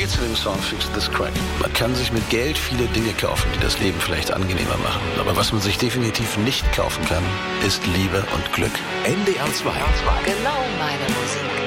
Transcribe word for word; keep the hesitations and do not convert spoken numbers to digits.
geht zu dem Song Fix This Crack. Man kann sich mit Geld viele Dinge kaufen, die das Leben vielleicht angenehmer machen. Aber was man sich definitiv nicht kaufen kann, ist Liebe und Glück. N D R zwei. Genau meine Musik.